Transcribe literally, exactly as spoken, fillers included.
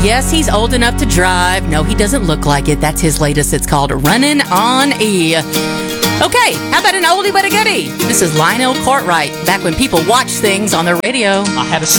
Yes, he's old enough to drive. No, he doesn't look like it. That's his latest. It's called Running on E. Okay, how about an oldie but a goodie? This is Lionel Cartwright, back when people watched things on the radio. I had a